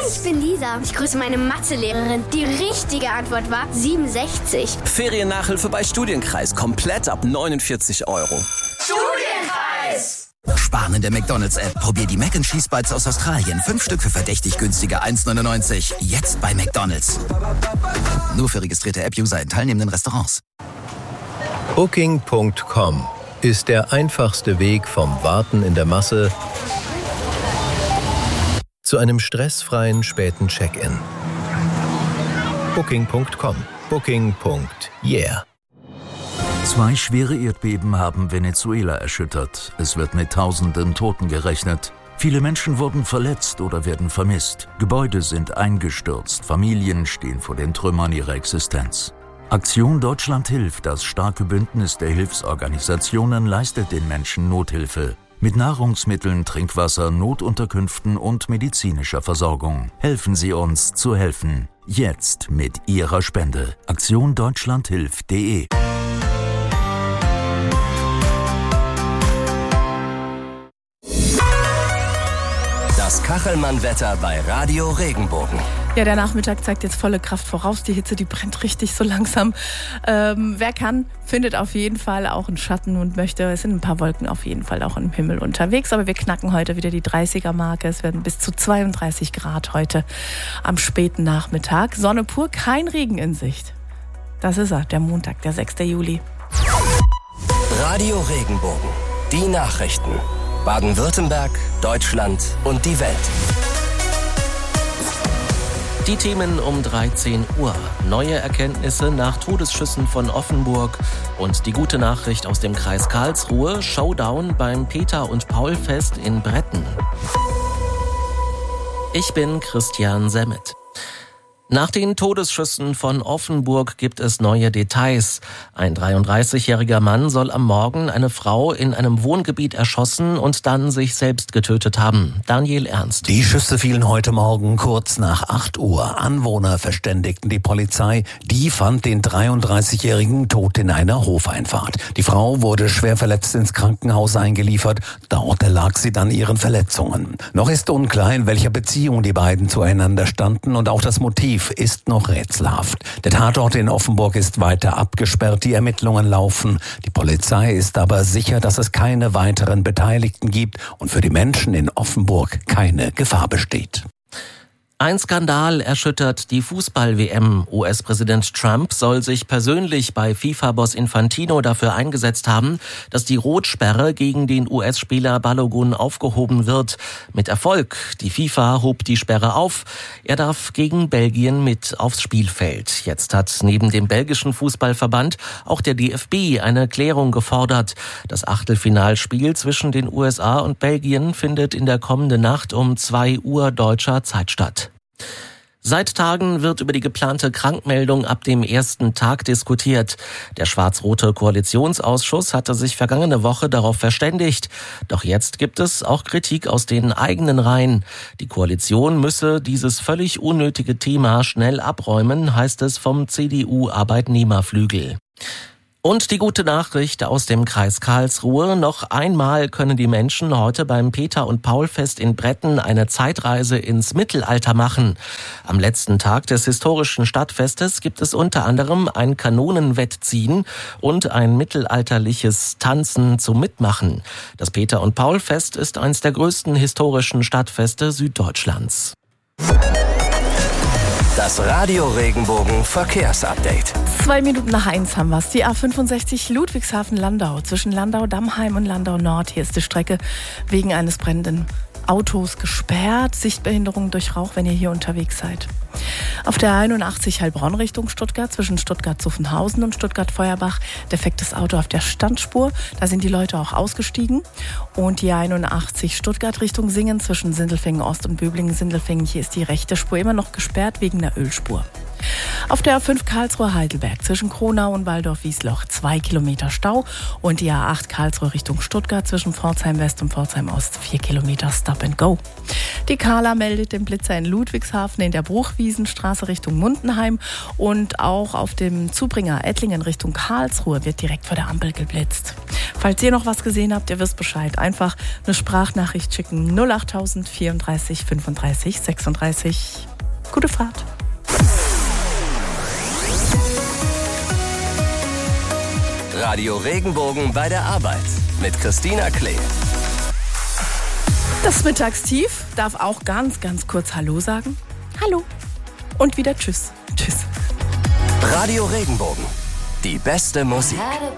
ich bin Lisa. Ich grüße meine Mathelehrerin. Die richtige Antwort war 67. Feriennachhilfe bei Studienkreis. Komplett ab 49 €. Studienkreis! Sparen in der McDonald's-App. Probier die Mac & Cheese Bites aus Australien. 5 Stück für verdächtig günstige 1,99. Jetzt bei McDonald's. Nur für registrierte App-User in teilnehmenden Restaurants. Booking.com ist der einfachste Weg vom Warten in der Masse zu einem stressfreien späten Check-in. Booking.com. Booking.yeah. 2 schwere Erdbeben haben Venezuela erschüttert. Es wird mit Tausenden Toten gerechnet. Viele Menschen wurden verletzt oder werden vermisst. Gebäude sind eingestürzt. Familien stehen vor den Trümmern ihrer Existenz. Aktion Deutschland hilft, das starke Bündnis der Hilfsorganisationen, leistet den Menschen Nothilfe. Mit Nahrungsmitteln, Trinkwasser, Notunterkünften und medizinischer Versorgung. Helfen Sie uns zu helfen. Jetzt mit Ihrer Spende. aktiondeutschlandhilft.de. Das Kachelmann-Wetter bei Radio Regenbogen. Ja, der Nachmittag zeigt jetzt volle Kraft voraus. Die Hitze, die brennt richtig so langsam. Wer kann, findet auf jeden Fall auch einen Schatten und möchte. Es sind ein paar Wolken auf jeden Fall auch im Himmel unterwegs. Aber wir knacken heute wieder die 30er-Marke. Es werden bis zu 32 Grad heute am späten Nachmittag. Sonne pur, kein Regen in Sicht. Das ist er, der Montag, der 6. Juli. Radio Regenbogen. Die Nachrichten. Baden-Württemberg, Deutschland und die Welt. Die Themen um 13 Uhr. Neue Erkenntnisse nach Todesschüssen von Offenburg und die gute Nachricht aus dem Kreis Karlsruhe. Showdown beim Peter- und Paul-Fest in Bretten. Ich bin Christian Semmet. Nach den Todesschüssen von Offenburg gibt es neue Details. Ein 33-jähriger Mann soll am Morgen eine Frau in einem Wohngebiet erschossen und dann sich selbst getötet haben. Daniel Ernst. Die Schüsse fielen heute Morgen kurz nach 8 Uhr. Anwohner verständigten die Polizei. Die fand den 33-jährigen tot in einer Hofeinfahrt. Die Frau wurde schwer verletzt ins Krankenhaus eingeliefert. Dort erlag sie dann ihren Verletzungen. Noch ist unklar, in welcher Beziehung die beiden zueinander standen, und auch das Motiv ist noch rätselhaft. Der Tatort in Offenburg ist weiter abgesperrt, die Ermittlungen laufen. Die Polizei ist aber sicher, dass es keine weiteren Beteiligten gibt und für die Menschen in Offenburg keine Gefahr besteht. Ein Skandal erschüttert die Fußball-WM. US-Präsident Trump soll sich persönlich bei FIFA-Boss Infantino dafür eingesetzt haben, dass die Rotsperre gegen den US-Spieler Balogun aufgehoben wird. Mit Erfolg. Die FIFA hob die Sperre auf. Er darf gegen Belgien mit aufs Spielfeld. Jetzt hat neben dem belgischen Fußballverband auch der DFB eine Klärung gefordert. Das Achtelfinalspiel zwischen den USA und Belgien findet in der kommenden Nacht um 2 Uhr deutscher Zeit statt. Seit Tagen wird über die geplante Krankmeldung ab dem ersten Tag diskutiert. Der schwarz-rote Koalitionsausschuss hatte sich vergangene Woche darauf verständigt. Doch jetzt gibt es auch Kritik aus den eigenen Reihen. Die Koalition müsse dieses völlig unnötige Thema schnell abräumen, heißt es vom CDU-Arbeitnehmerflügel. Und die gute Nachricht aus dem Kreis Karlsruhe. Noch einmal können die Menschen heute beim Peter- und Paul-Fest in Bretten eine Zeitreise ins Mittelalter machen. Am letzten Tag des historischen Stadtfestes gibt es unter anderem ein Kanonenwettziehen und ein mittelalterliches Tanzen zum Mitmachen. Das Peter- und Paul-Fest ist eines der größten historischen Stadtfeste Süddeutschlands. Das Radio Regenbogen Verkehrsupdate. 2 Minuten nach 1 haben wir es. Die A65 Ludwigshafen-Landau zwischen Landau-Dammheim und Landau-Nord. Hier ist die Strecke wegen eines brennenden Autos gesperrt. Sichtbehinderung durch Rauch, wenn ihr hier unterwegs seid. Auf der 81 Heilbronn Richtung Stuttgart zwischen Stuttgart-Zuffenhausen und Stuttgart-Feuerbach defektes Auto auf der Standspur. Da sind die Leute auch ausgestiegen. Und die 81 Stuttgart Richtung Singen zwischen Sindelfingen-Ost und Böblingen-Sindelfingen. Hier ist die rechte Spur immer noch gesperrt wegen der Ölspur. Auf der A5 Karlsruhe-Heidelberg zwischen Kronau und Waldorf-Wiesloch 2 Kilometer Stau und die A8 Karlsruhe Richtung Stuttgart zwischen Pforzheim West und Pforzheim Ost 4 Kilometer Stop and Go. Die Carla meldet den Blitzer in Ludwigshafen in der Bruchwiesenstraße Richtung Mundenheim und auch auf dem Zubringer Ettlingen Richtung Karlsruhe wird direkt vor der Ampel geblitzt. Falls ihr noch was gesehen habt, ihr wisst Bescheid. Einfach eine Sprachnachricht schicken. 08000 34 35 36. Gute Fahrt. Radio Regenbogen bei der Arbeit mit Christina Klee. Das Mittagstief darf auch ganz kurz Hallo sagen. Hallo. Und wieder Tschüss. Tschüss. Radio Regenbogen. Die beste Musik.